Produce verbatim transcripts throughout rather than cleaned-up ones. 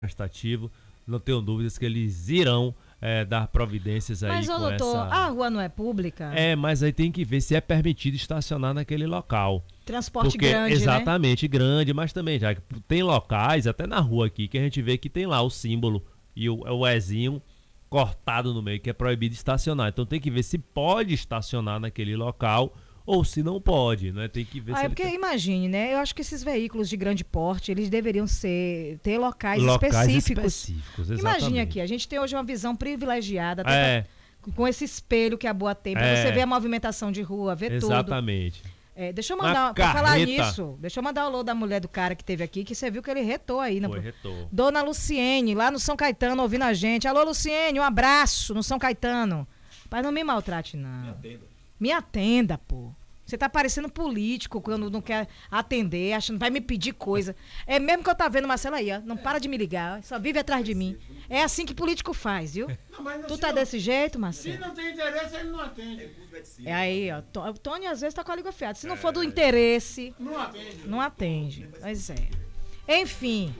prestativo, não tenho dúvidas que eles irão é, dar providências aí mas, ô, com doutor, essa... a rua não é pública? É, mas aí tem que ver se é permitido estacionar naquele local. Transporte Porque, grande, exatamente, né? grande, mas também já que tem locais, até na rua aqui, que a gente vê que tem lá o símbolo e o, o Ezinho cortado no meio, que é proibido estacionar. Então tem que ver se pode estacionar naquele local ou se não pode, né? Tem que ver Ah, se é ele porque tem... imagine, né? Eu acho que esses veículos de grande porte, eles deveriam ser ter locais, locais específicos. específicos, exatamente. Imagine aqui, a gente tem hoje uma visão privilegiada, até É, pra- com esse espelho que a boa tem, pra É. você ver a movimentação de rua, ver tudo. exatamente. É, deixa eu Uma mandar, pra falar carreta. nisso, deixa eu mandar o alô da mulher do cara que teve aqui, que você viu que ele retou aí. Foi, No... retorno. Dona Luciene, lá no São Caetano, ouvindo a gente. Alô, Luciene, um abraço no São Caetano. Mas não me maltrate, não. Me atenda. Me atenda, pô. Você tá parecendo político quando não quer atender, achando vai me pedir coisa. É mesmo que eu tá vendo Marcelo aí, ó. Não para de me ligar, só vive atrás de mim. É assim que político faz, viu? Não, mas Tu se tá não- desse jeito, Se Marcelo? não tem interesse, ele não atende. É aí, ó. To- O Tony às vezes tá com a língua afiada. Se não for do interesse, Não atende. não atende. Pois é. Enfim.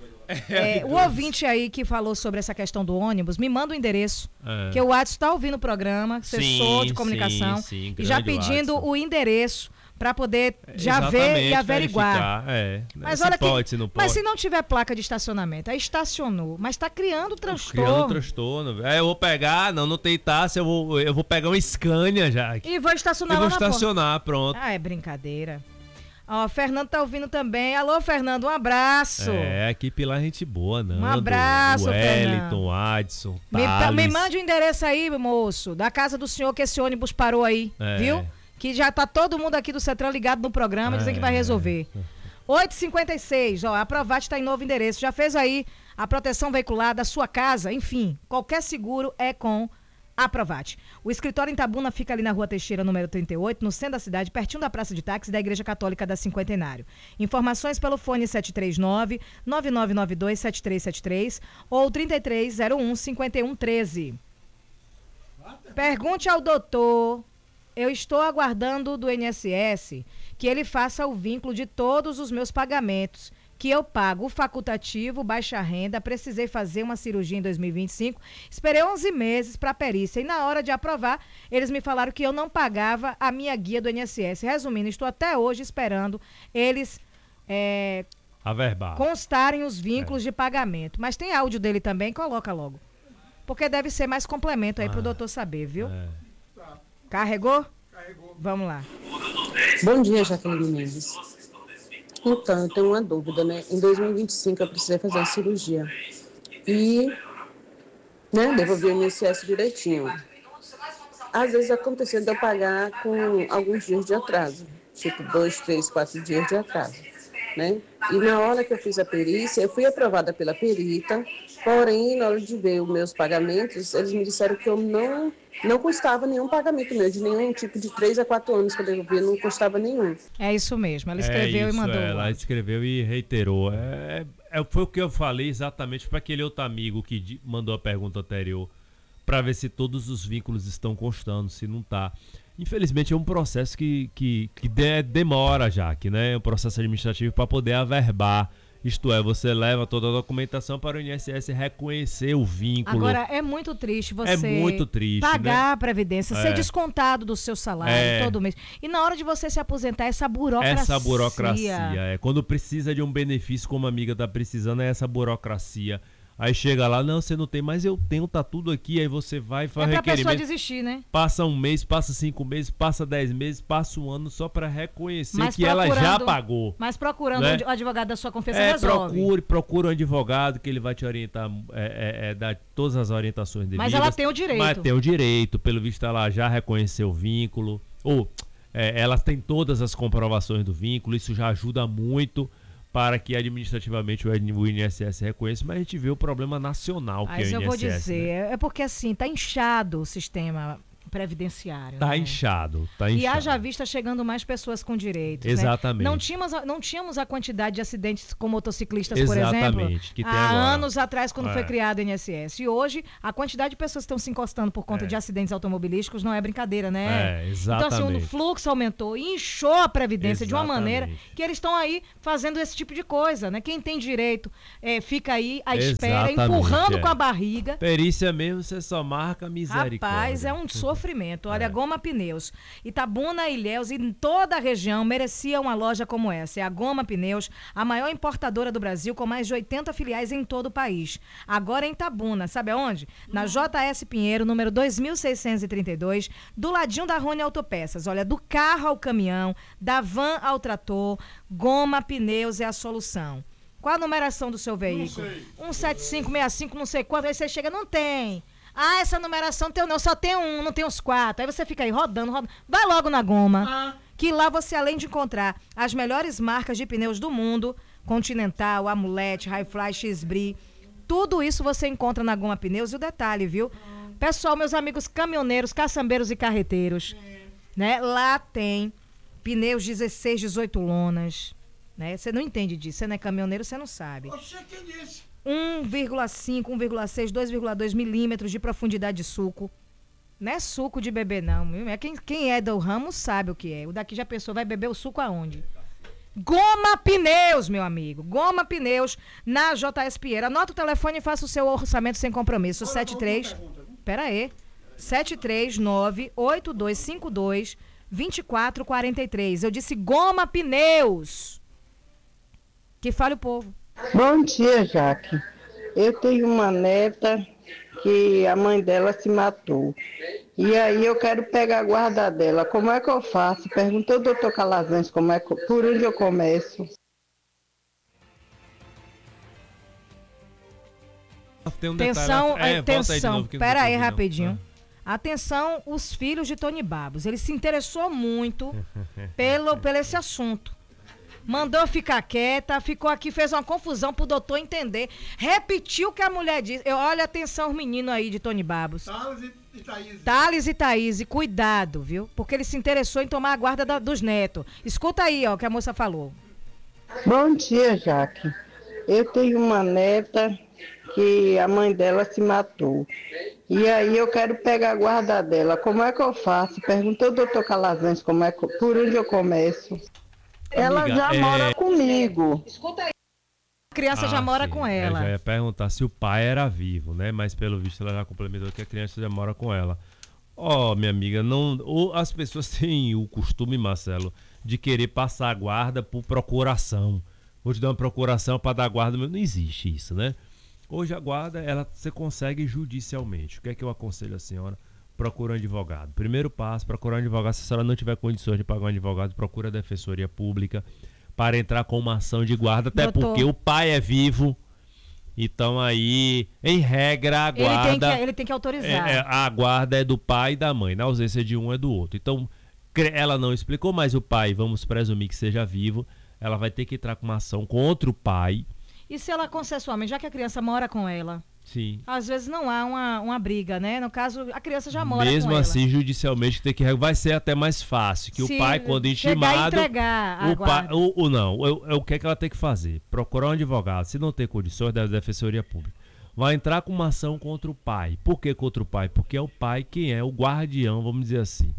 É, o ouvinte aí que falou sobre essa questão do ônibus, me manda o endereço. É. Que o Watson está ouvindo o programa, assessor Sim, de comunicação. sim, sim, e já grande pedindo Watson. o endereço para poder já ver Exatamente, e averiguar. verificar, É. Mas se olha que, pode, se não pode. mas se não tiver placa de estacionamento, aí estacionou, mas está criando transtorno. Criando transtorno. É, eu vou pegar, não, não tem taça, eu vou, eu vou pegar um Scania já. E vou Eu estacionar vou lá na porta. estacionar, pronto. Ah, é brincadeira. Ó, Fernando tá ouvindo também. Alô, Fernando, um abraço. É, a equipe lá é gente boa, não. Um abraço, o Fernando. Wellington, Adson, Me, Thales. me mande o endereço aí, moço, da casa do senhor que esse ônibus parou aí, É. viu? Que já tá todo mundo aqui do Centrão ligado no programa, dizendo que vai É. resolver. oito e cinquenta e seis, ó, a Provate tá em novo endereço. Já fez aí a proteção veicular da sua casa, enfim, qualquer seguro é com a Provate. O escritório em Tabuna fica ali na Rua Teixeira, número trinta e oito, no centro da cidade, pertinho da Praça de Táxi da Igreja Católica da Cinquentenário. Informações pelo fone sete três nove, nove nove nove dois, sete três sete três ou trinta e três zero um, cinquenta e um treze. Pergunte ao doutor, eu estou aguardando do I N S S que ele faça o vínculo de todos os meus pagamentos, que eu pago o facultativo, baixa renda, precisei fazer uma cirurgia em dois mil e vinte e cinco, esperei onze meses para a perícia e na hora de aprovar, eles me falaram que eu não pagava a minha guia do I N S S. Resumindo, estou até hoje esperando eles é, Averbar. constarem os vínculos de pagamento. Mas tem áudio dele também, coloca logo. Porque deve ser mais complemento aí Ah, pro doutor saber, viu? É. Carregou? Carregou. Vamos lá. Bom dia, Jaqueline Mendes. Então, eu tenho uma dúvida, né? Em dois mil e vinte e cinco eu precisei fazer uma cirurgia. E, né, devolvi o I N S S direitinho. Às vezes aconteceu de eu pagar com alguns dias de atraso. Tipo, dois, três, quatro dias de atraso, né? E na hora que eu fiz a perícia, eu fui aprovada pela perita, porém, na hora de ver os meus pagamentos, eles me disseram que eu não, não custava nenhum pagamento meu, de nenhum tipo de três a quatro anos que eu devolvia, não custava nenhum. É isso mesmo. Ela É escreveu isso, e mandou. é, ela escreveu e reiterou. É, é, foi o que eu falei exatamente para aquele outro amigo que di- mandou a pergunta anterior, para ver se todos os vínculos estão constando, se não tá. Infelizmente é um processo que, que, que de- demora, Jaque, né? É um processo administrativo para poder averbar. Isto é, você leva toda a documentação para o I N S S reconhecer o vínculo. Agora, é muito triste você É muito triste, pagar né? a Previdência, É. ser descontado do seu salário É. todo mês. E na hora de você se aposentar, essa burocracia. Essa burocracia, é. Quando precisa de um benefício, como a amiga tá precisando, é essa burocracia. Aí chega lá, não, você não tem, mas eu tenho, tá tudo aqui. Aí você vai, É faz pra pessoa requerimento. desistir, né? Passa um mês, passa cinco meses, passa dez meses, passa um ano só para reconhecer Mas que ela já procurando- pagou. Mas procurando Né? o advogado da sua confiança É, resolve. procure, procure um advogado que ele vai te orientar, é, é, é, dar todas as orientações devidas. Mas ela tem o direito. Mas tem o direito, pelo visto ela já reconheceu o vínculo, ou é, ela tem todas as comprovações do vínculo, isso já ajuda muito para que administrativamente o I N S S reconheça, mas a gente vê o problema nacional que Mas é o eu vou I N S S. dizer, né? é porque assim, tá inchado o sistema previdenciário. Tá né? inchado, tá inchado. E haja vista chegando mais pessoas com direitos. Exatamente. Né? Não, tínhamos, a- não tínhamos a quantidade de acidentes com motociclistas, Exatamente, por exemplo, que tem há agora. anos atrás, quando É. foi criado o I N S S. E hoje, a quantidade de pessoas que estão se encostando por conta É. de acidentes automobilísticos não é brincadeira, né? É, Então, assim, o exatamente. fluxo aumentou e inchou a Previdência de uma maneira Exatamente. que eles estão aí fazendo esse tipo de coisa, né? Quem tem direito eh, fica aí à espera, Exatamente, empurrando é. com a barriga. Perícia mesmo, você só marca misericórdia. Rapaz, é um sofrimento. Olha, É. Goma Pneus. Itabuna, Ilhéus e em toda a região merecia uma loja como essa. É a Goma Pneus, a maior importadora do Brasil, com mais de oitenta filiais em todo o país. Agora em Itabuna, sabe aonde? Na J S Pinheiro, número dois mil seiscentos e trinta e dois, do ladinho da Rony Autopeças. Olha, do carro ao caminhão, da van ao trator, Goma Pneus é a solução. Qual a numeração do seu veículo? um sete cinco seis cinco, não sei quanto. Aí você chega, não tem. Ah, essa numeração tem não, só tem um, não tem os quatro. Aí você fica aí rodando, rodando. Vai logo na Goma, Ah. que lá você, além de encontrar as melhores marcas de pneus do mundo, Continental, Amulete, Highfly, X-Bri, tudo isso você encontra na Goma Pneus. E o detalhe, viu? Pessoal, meus amigos caminhoneiros, caçambeiros e carreteiros, né? Lá tem pneus dezesseis, dezoito lonas, né? Você não entende disso, você não é caminhoneiro, você não sabe. Você que disse. um vírgula cinco, um vírgula seis, dois vírgula dois milímetros de profundidade de suco. Não é suco de beber, não. É quem, quem é do ramo sabe o que é. O daqui já pensou, vai beber o suco aonde? Goma Pneus, meu amigo. Goma Pneus na J S Pinheiro. Anota o telefone e faça o seu orçamento sem compromisso. setenta e três. Pera aí. sete três nove, oito dois cinco dois, dois quatro quatro três. Eu disse Goma Pneus. Que fale o povo. Bom dia, Jaque. Eu tenho uma neta que a mãe dela se matou. E aí eu quero pegar a guarda dela. Como é que eu faço? Perguntou ao doutor Calazans como é que, por onde eu começo. Tem um Atenção, detalhe- É, volta aí de atenção. novo, que eu não Pera tô aí, ouvindo, não. rapidinho. Atenção, os filhos de Tony Babos. Ele se interessou muito pelo, pelo esse assunto. Mandou ficar quieta, ficou aqui, fez uma confusão pro doutor entender. Repetiu o que a mulher disse. Eu, olha, atenção, os meninos aí de Tony Babos. Thales e, e Thaís. Thales e Thaís, cuidado, viu? Porque ele se interessou em tomar a guarda da- dos netos. Escuta aí, ó, o que a moça falou. Bom dia, Jaque. Eu tenho uma neta que a mãe dela se matou. E aí eu quero pegar a guarda dela. Como é que eu faço? Perguntou ao doutor Calazans como é que, por onde eu começo. Ela Amiga, já é- mora comigo. A criança já Ah, mora sim. com Eu ela. já ia perguntar se o pai era vivo, né? Mas pelo visto ela já complementou que a criança já mora com ela. Ó, minha amiga, não, ou as pessoas têm o costume, Marcelo, de querer passar a guarda por procuração. Vou te dar uma procuração para dar guarda, mas não existe isso, né? Hoje a guarda, ela você consegue judicialmente. O que é que eu aconselho a senhora? Procura um advogado. Primeiro passo, procurar um advogado. Se a senhora não tiver condições de pagar um advogado, procura a Defensoria Pública para entrar com uma ação de guarda, até Doutor. porque o pai é vivo. Então aí, em regra, a Ele tem, guarda, que, ele tem que autorizar. é, é, a guarda é do pai e da mãe. Na ausência de um é do outro. Então, cre- ela não explicou, mas o pai, vamos presumir que seja vivo, ela vai ter que entrar com uma ação contra o pai. E se ela consensualmente, já que a criança mora com ela, Sim. às vezes não há uma, uma briga, né? No caso, a criança já mora Mesmo com ela. assim, judicialmente tem que vai ser até mais fácil que Se o pai, quando chegar intimado, e entregar a o pai, guarda. o, o não, o, o que é que ela tem que fazer? Procurar um advogado, se não tem condições da Defensoria Pública, vai entrar com uma ação contra o pai. Por que contra o pai? Porque é o pai quem é o guardião, vamos dizer assim.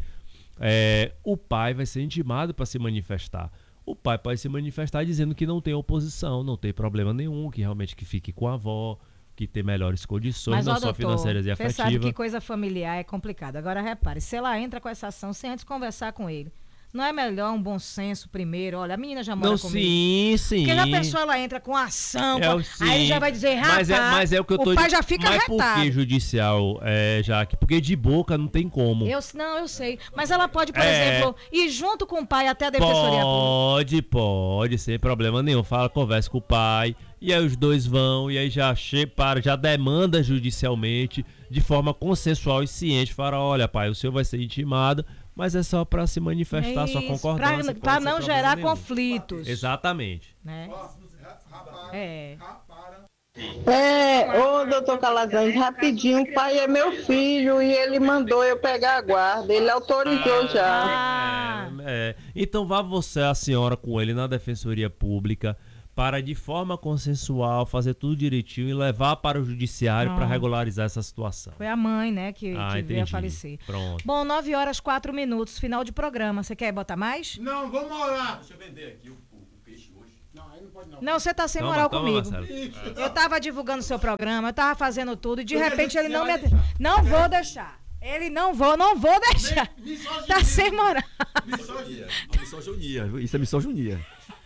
É, o pai vai ser intimado para se manifestar. O pai pode se manifestar dizendo que não tem oposição, não tem problema nenhum, que realmente que fique com a avó, que tem melhores condições, Mas, não ó, só doutor, financeiras e você sabe afetivas. que coisa familiar é complicado. Agora, repare, se ela entra com essa ação sem antes conversar com ele, não é melhor um bom senso primeiro? Olha, a menina já mora Não, comigo. sim, sim. Porque já pensou, ela entra com ação, É, com- eu sim. aí já vai dizer, rapaz, mas é, mas é o que eu tô pai di- já fica Mas por retado. que judicial, é, Jaque? Porque de boca não tem como. Eu, não, eu sei. Mas ela pode, por É. exemplo, ir junto com o pai até a Defensoria Pública. Pode, pode, sem problema nenhum. Fala, conversa com o pai, e aí os dois vão, e aí já che para, já demanda judicialmente, de forma consensual e ciente. Fala, olha, pai, o senhor vai ser intimado, mas é só para se manifestar sua Isso, concordância. pra- pode pra ser não problema gerar nenhum. conflitos. Exatamente. Né? Rapaz, É. rapaz. É, ô doutor doutor Calazans, rapidinho, o pai é meu filho e ele mandou eu pegar a guarda, ele autorizou já. Ah, É, então vá você, a senhora, com ele na Defensoria Pública para, de forma consensual, fazer tudo direitinho e levar para o judiciário para Pronto. regularizar essa situação. foi a mãe, né, que, Ah, que veio a entendi. falecer. Pronto. Bom, nove horas, quatro minutos, final de programa. Você quer botar mais? Não, vamos orar. Deixa eu vender aqui o, o, o peixe hoje. Não, aí não pode não. Não, você tá sem Toma, moral toma, comigo. Marcelo. Eu tava divulgando o seu programa, eu tava fazendo tudo e de Você repente ele não me... vai deixar. Não vou deixar. Ele não vou, não vou deixar. Mi- misoginia. Tá sem moral. Misoginia. Misoginia. Isso é misoginia.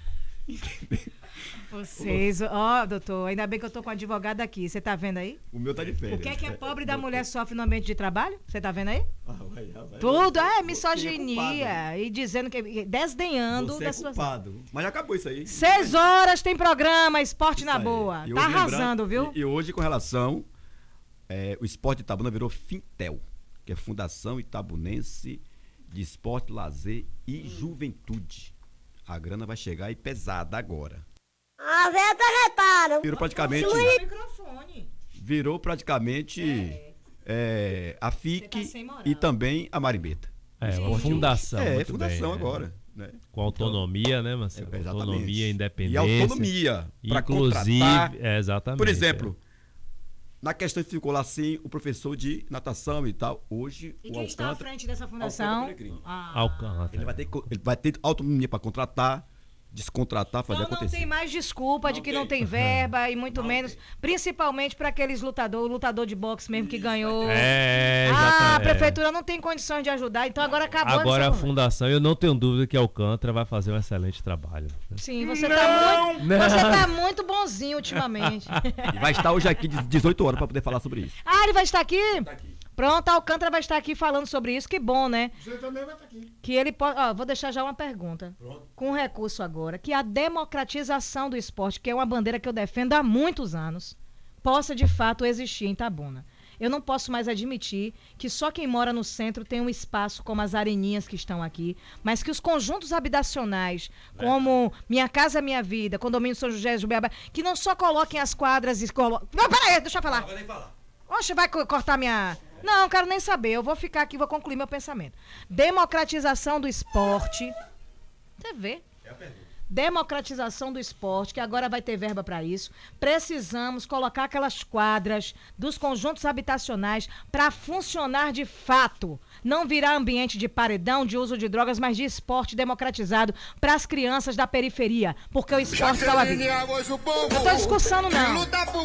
Vocês, ó, doutor, ainda bem que eu tô com um advogado aqui. Você tá vendo aí? O meu tá de férias. O que é que a pobre da mulher sofre no ambiente de trabalho? Você tá vendo aí? Ah, vai, ah, vai. Tudo, é Você misoginia. E dizendo que. Desdenhando Você da é sua. culpado. Mas já acabou isso aí. Seis horas tem programa, esporte Isso na aí. boa. E Tá hoje, arrasando, lembrando- viu? E, e hoje, com relação, é, o Esporte de Itabuna virou Fintel, que é Fundação Itabunense de Esporte, Lazer e Juventude. A grana vai chegar e pesada agora. A veta retaram. Virou praticamente, Microfone. virou praticamente é, a F I Você tá C sem moral. e também a Marimbeta. É, uma fundação. É, é muito fundação bem, é. agora. Né? Com autonomia, né, Marcelo? É, exatamente. Autonomia, independência. E autonomia para Inclusive, contratar. é, exatamente. Por exemplo, na questão que ficou lá assim, o professor de natação e tal, hoje E o quem está à Alcântara, frente dessa fundação? Alcântara Peregrino. Ah. Alcântara. ele vai ter co- ele vai ter autonomia para contratar, descontratar, fazer Então não acontecer. tem mais desculpa de Não que tem. não tem verba e muito Não menos, tem. principalmente para aqueles lutadores, o lutador de boxe mesmo que ganhou. É, Ah, exatamente. a prefeitura não tem condições de ajudar, então agora acabou Agora a essa... fundação, eu não tenho dúvida que a Alcântara vai fazer um excelente trabalho. Sim, você tá muito, você tá muito bonzinho ultimamente. E vai estar hoje aqui de dezoito horas para poder falar sobre isso. Ah, ele vai estar aqui? Pronto, a Alcântara vai estar aqui falando sobre isso, que bom, né? Você também vai estar aqui. Que ele pode. Ó, vou deixar já uma pergunta. Com um recurso agora. Que a democratização do esporte, que é uma bandeira que eu defendo há muitos anos, possa de fato existir em Itabuna. Eu não posso mais admitir que só quem mora no centro tem um espaço como as areninhas que estão aqui, mas que os conjuntos habitacionais, como Minha Casa Minha Vida, Condomínio São José de Beabá, que não só coloquem as quadras e coloquem. Não, peraí, deixa eu falar. Oxe, vai co- cortar minha... Não, quero nem saber. Eu vou ficar aqui, vou concluir meu pensamento. Democratização do esporte. Você vê. Democratização do esporte, que agora vai ter verba para isso. Precisamos colocar aquelas quadras dos conjuntos habitacionais para funcionar de fato. Não virar ambiente de paredão, de uso de drogas, mas de esporte democratizado para as crianças da periferia. Porque o esporte salva a vida. Não tô discussando, não.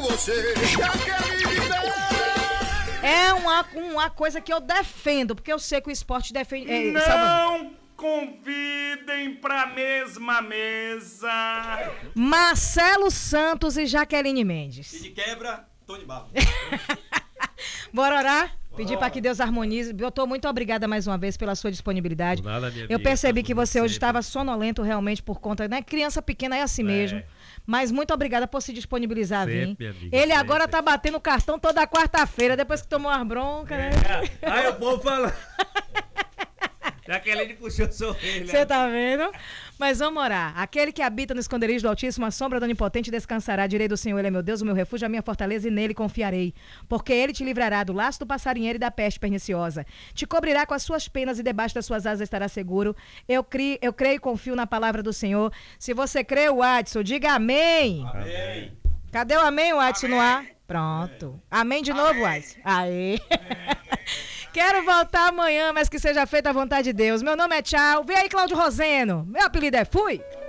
É uma, uma coisa que eu defendo, porque eu sei que o esporte defende. É, salva- Não convidem pra mesma mesa. Marcelo Santos e Jaqueline Mendes. de quebra, Tony Barro. Bora orar? Pedir para que Deus harmonize. Doutor, muito obrigada mais uma vez pela sua disponibilidade. Por nada, minha Eu amiga, percebi estamos que você hoje sempre. estava sonolento realmente por conta, né? Criança pequena é assim mesmo. Mas muito obrigada por se disponibilizar a vir. Sempre, amiga, Ele sempre. agora tá batendo cartão toda quarta-feira, depois que tomou as broncas, né? Aí o povo fala. Jaqueline puxou o sorriso. Você tá vendo? Mas vamos orar. Aquele que habita no esconderijo do Altíssimo, a sombra do Onipotente descansará. Direi do Senhor, Ele é meu Deus, o meu refúgio, a minha fortaleza, e nele confiarei. Porque Ele te livrará do laço do passarinheiro e da peste perniciosa. Te cobrirá com as suas penas e debaixo das suas asas estará seguro. Eu, cri, eu creio e confio na palavra do Senhor. Se você crê, Watson, diga amém. Amém. Cadê o amém, Watson, no ar? Pronto. Amém de novo, Watson. Aê. Quero voltar amanhã, mas que seja feita a vontade de Deus. Meu nome é Tchau. Vem aí, Cláudio Roseno. Meu apelido é Fui.